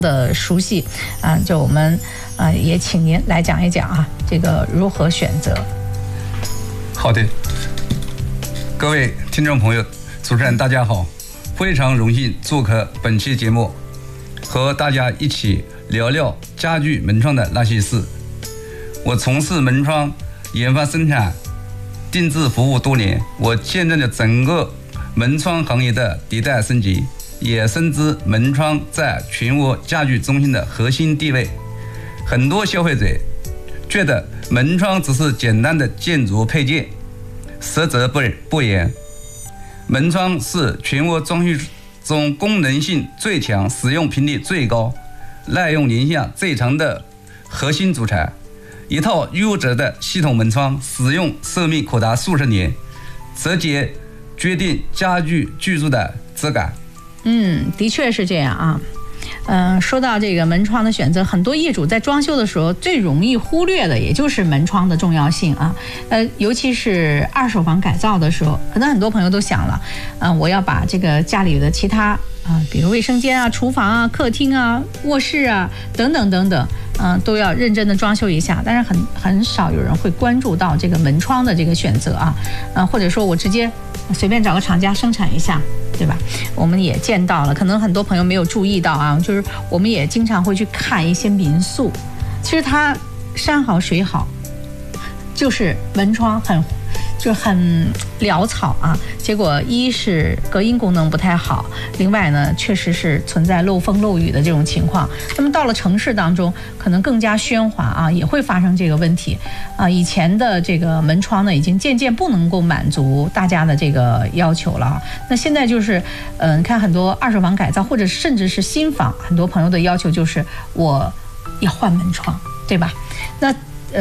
的熟悉就我们也请您来讲一讲这个如何选择。 好的，各位听众朋友，主持人大家好，非常荣幸做客本期节目，和大家一起聊聊家具门窗的那些事。我从事门窗研发生产定制服务多年，我见证了整个门窗行业的迭代升级，也深知门窗在全国家具中心的核心地位。很多消费者觉得门窗只是简单的建筑配件，实则不然。门窗是全国装修中功能性最强、使用频率最高、耐用年限最长的核心主材。一套优质的系统门窗使用寿命可达数十年，直接决定家具居住的质感。 的确是这样说到这个门窗的选择，很多业主在装修的时候最容易忽略的也就是门窗的重要性尤其是二手房改造的时候，可能很多朋友都想了我要把这个家里的其他比如卫生间厨房客厅卧室等等等等都要认真的装修一下，但是很少有人会关注到这个门窗的这个选择或者说我直接随便找个厂家生产一下，对吧？我们也见到了，可能很多朋友没有注意到就是我们也经常会去看一些民宿，其实它山好水好，就是门窗很潦草结果一是隔音功能不太好，另外呢确实是存在漏风漏雨的这种情况。那么到了城市当中可能更加喧哗也会发生这个问题以前的这个门窗呢已经渐渐不能够满足大家的这个要求了那现在就是看很多二手房改造或者甚至是新房，很多朋友的要求就是我要换门窗，对吧？那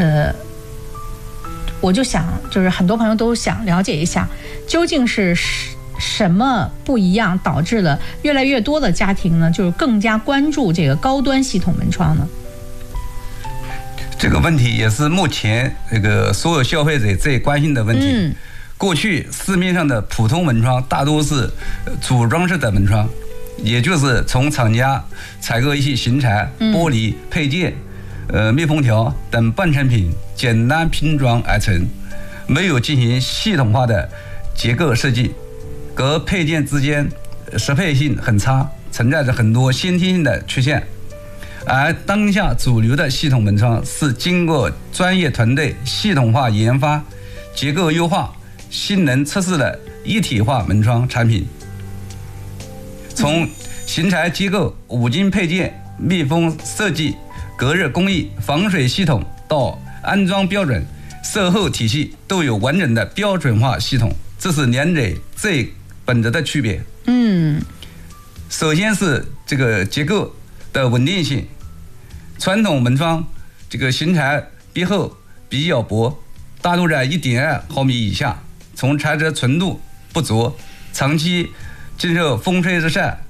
我就想就是很多朋友都想了解一下，究竟是什么不一样导致了越来越多的家庭呢就是更加关注这个高端系统门窗呢？ 这个问题也是目前这个所有消费者最关心的问题。过去市面上的普通门窗大多是组装式的门窗，也就是从厂家采购一些型材、玻璃配件密封条等半成品简单拼装而成，没有进行系统化的结构设计，各配件之间适配性很差，存在着很多先天性的缺陷。而当下主流的系统门窗是经过专业团队系统化研发、结构优化、性能测试的一体化门窗产品。从型材结构、五金配件、密封设计、隔热工艺、防水系统到安装标准、售后体系都有完整的标准化系统，这是两者最本质的区别。首先是这个结构的稳定性，传统门窗这个型材壁厚比较薄，大多在 1.2 毫米以下，从材质纯度不足，长期经受风吹日晒、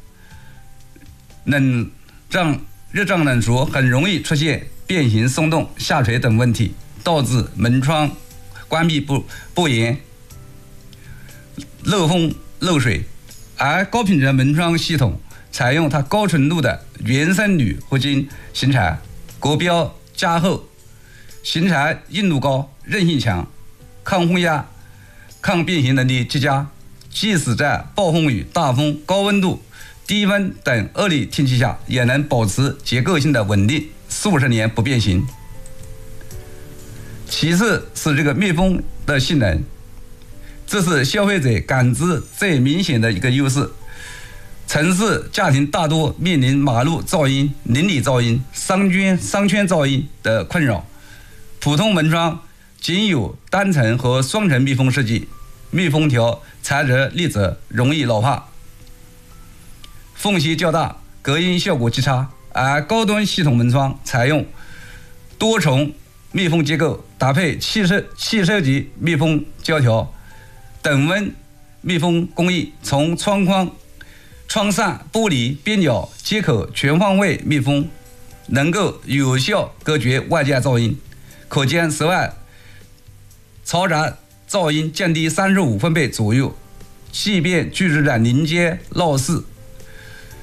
热胀冷缩，很容易出现变形、松动、下垂等问题，导致门窗关闭不严、漏风漏水。而高品质的门窗系统采用它高纯度的原生铝合金型材，国标加厚，型材硬度高、韧性强、抗风压、抗变形能力极佳，即使在暴风雨、大风、高温度、低温等恶劣天气下，也能保持结构性的稳定，数十年不变形。其次是这个密封的性能，这是消费者感知最明显的一个优势。城市家庭大多面临马路噪音、邻里噪音、商圈噪音的困扰，普通门窗仅有单层和双层密封设计，密封条材质粒子容易老化，缝隙较大，隔音效果极差。而高端系统门窗采用多重密封结构，搭配气射级密封胶条、等温密封工艺，从窗框、窗扇、玻璃、边角接口全方位密封，能够有效隔绝外界噪音，可将室外嘈杂噪音降低35分贝左右。即便居住在临街闹市